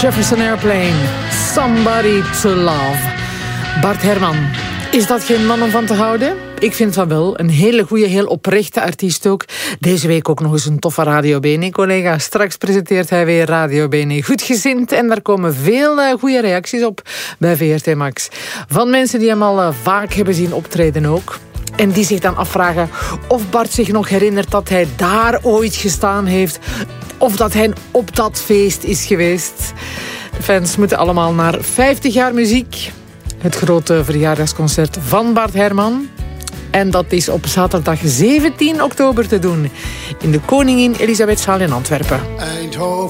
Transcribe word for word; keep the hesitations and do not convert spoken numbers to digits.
Jefferson Airplane, Somebody to Love. Bart Herman, is dat geen man om van te houden? Ik vind van wel. Een hele goede, heel oprechte artiest ook. Deze week ook nog eens een toffe Radio B N E-collega. Straks presenteert hij weer Radio B N E Goedgezind. En daar komen veel uh, goede reacties op bij V R T Max. Van mensen die hem al uh, vaak hebben zien optreden ook. En die zich dan afvragen of Bart zich nog herinnert dat hij daar ooit gestaan heeft. Of dat hij op dat feest is geweest. De fans moeten allemaal naar vijftig jaar muziek. Het grote verjaardagsconcert van Bart Herman. En dat is op zaterdag zeventien oktober te doen in de Koningin Elisabethzaal in Antwerpen. Eindhoven